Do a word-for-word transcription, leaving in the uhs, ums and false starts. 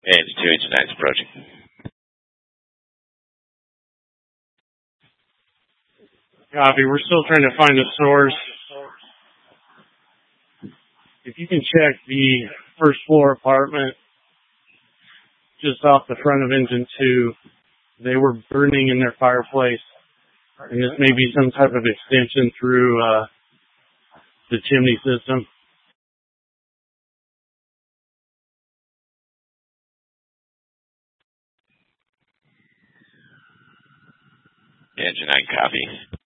Engine two, engine nine's approaching. Copy. We're still trying to find a source. If you can check the first floor apartment just off the front of engine two, they were burning in their fireplace. And this may be some type of extension through uh, the chimney system. Engine nine, copy.